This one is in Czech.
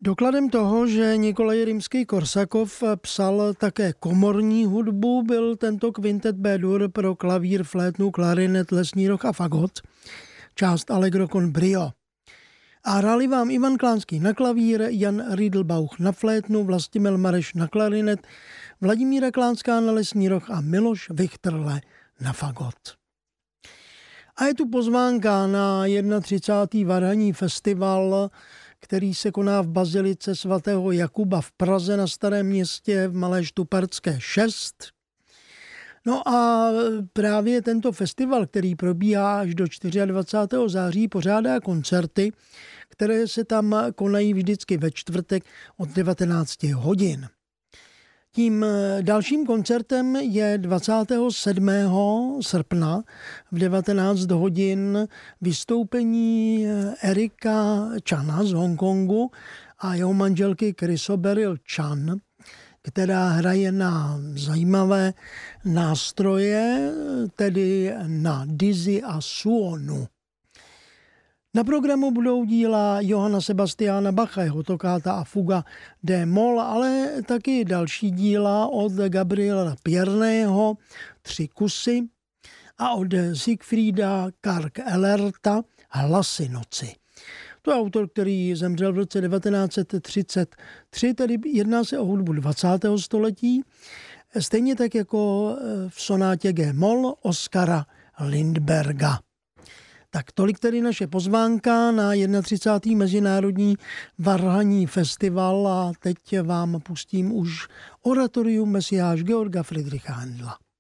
Dokladem toho, že Nikolaj Rimskij-Korsakov psal také komorní hudbu, byl tento kvintet B-dur pro klavír, flétnu, klarinet, lesní roh a fagot, část Allegro con brio. A hráli vám Ivan Klánský na klavír, Jan Riedelbauch na flétnu, Vlastimil Mareš na klarinet, Vladimíra Klánská na lesní roh a Miloš Vichterle na fagot. A je tu pozvánka na 31. varhanní festival, který se koná v bazilice svatého Jakuba v Praze na Starém Městě v Malé Štupercké 6. No a právě tento festival, který probíhá až do 24. září, pořádá koncerty, které se tam konají vždycky ve čtvrtek od 19 hodin. Tím dalším koncertem je 27. srpna v 19 hodin vystoupení Erika Chana z Hongkongu a jeho manželky Chrysoberyl Chan, která hraje na zajímavé nástroje, tedy na dizi a suonu. Na programu budou díla Johanna Sebastiana Bacha, jeho tokáta a fuga D-moll, ale taky další díla od Gabriela Pierného, 3 kusy, a od Siegfrieda Karg-Ellerta Hlasy noci. To je autor, který zemřel v roce 1933, tedy jedná se o hudbu 20. století, stejně tak jako v sonátě G-moll Oskara Lindberga. Tak tolik tedy naše pozvánka na 31. mezinárodní varhanní festival a teď vám pustím už oratorium Mesiáš Georga Friedricha Händla.